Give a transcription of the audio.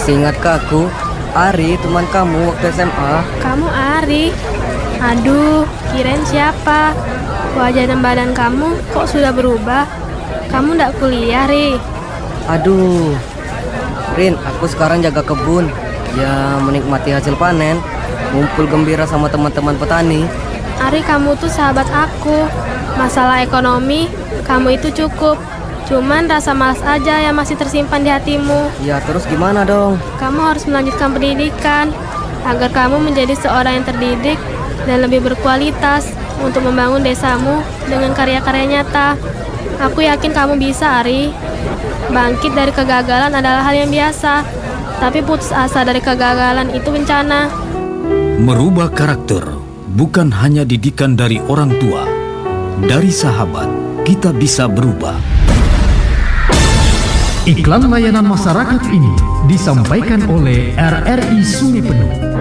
Masih ingatkah aku? Ari, teman kamu waktu SMA. Kamu Ari? Aduh, kirain siapa? Wajah dan badan kamu kok sudah berubah? Kamu ndak kuliah, Ri? Aduh, Rin, aku sekarang jaga kebun. Ya, menikmati hasil panen, ngumpul gembira sama teman-teman petani. Ari, kamu tuh sahabat aku. Masalah ekonomi, kamu itu cukup. Cuman rasa malas aja yang masih tersimpan di hatimu. Ya, terus gimana dong? Kamu harus melanjutkan pendidikan agar kamu menjadi seorang yang terdidik dan lebih berkualitas untuk membangun desamu dengan karya-karya nyata. Aku yakin kamu bisa, Ari. Bangkit dari kegagalan adalah hal yang biasa, tapi putus asa dari kegagalan itu bencana. Merubah karakter bukan hanya didikan dari orang tua. Dari sahabat, kita bisa berubah. Iklan layanan masyarakat ini disampaikan oleh RRI Sungai Penuh.